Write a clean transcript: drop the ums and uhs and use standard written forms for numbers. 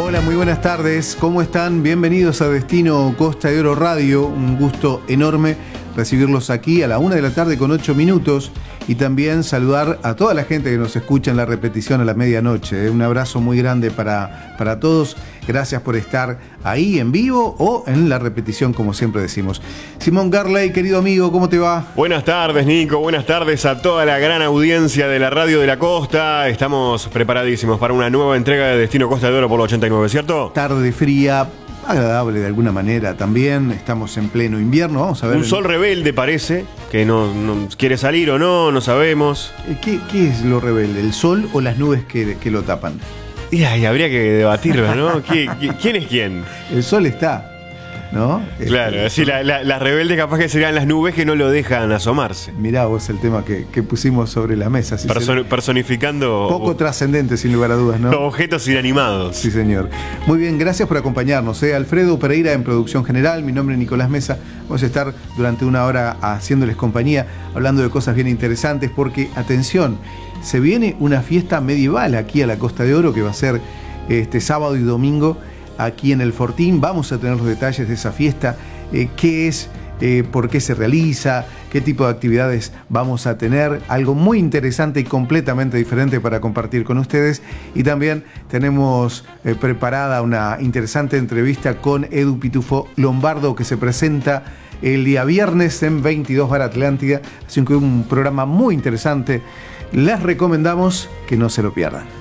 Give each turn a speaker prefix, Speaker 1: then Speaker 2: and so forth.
Speaker 1: hola, muy buenas tardes. ¿Cómo están? Bienvenidos a Destino Costa de Oro Radio. Un gusto enorme recibirlos aquí a la 1:08 p.m. y también saludar a toda la gente que nos escucha en la repetición a la medianoche. Un abrazo muy grande para todos. Gracias por estar ahí en vivo o en la repetición, como siempre decimos. Simón Garley, querido amigo, ¿cómo te va?
Speaker 2: Buenas tardes, Nico. Buenas tardes a toda la gran audiencia de la Radio de la Costa. Estamos preparadísimos para una nueva entrega de Destino Costa de Oro por la 89, ¿cierto?
Speaker 1: Tarde fría, agradable de alguna manera también. Estamos en pleno invierno. Vamos a ver.
Speaker 2: Un sol rebelde parece, que no quiere salir o no sabemos.
Speaker 1: ¿Qué es lo rebelde? ¿El sol o las nubes que lo tapan?
Speaker 2: Y habría que debatirlo, ¿no? ¿Quién es quién?
Speaker 1: El sol está, ¿no?
Speaker 2: Claro, así las rebeldes capaz que serían las nubes que no lo dejan asomarse.
Speaker 1: Mirá vos el tema que pusimos sobre la mesa.
Speaker 2: Personificando...
Speaker 1: Poco trascendente, sin lugar a dudas, ¿no?
Speaker 2: Objetos inanimados.
Speaker 1: Sí, señor. Muy bien, gracias por acompañarnos. Alfredo Pereira en producción general, mi nombre es Nicolás Mesa. Vamos a estar durante una hora haciéndoles compañía, hablando de cosas bien interesantes, porque, atención, se viene una fiesta medieval aquí a la Costa de Oro que va a ser este sábado y domingo aquí en el Fortín. Vamos a tener los detalles de esa fiesta, qué es, por qué se realiza, qué tipo de actividades vamos a tener, algo muy interesante y completamente diferente para compartir con ustedes. Y también tenemos preparada una interesante entrevista con Edu Pitufo Lombardo, que se presenta el día viernes en 22 Bar Atlántida. Así que un programa muy interesante. Les recomendamos que no se lo pierdan.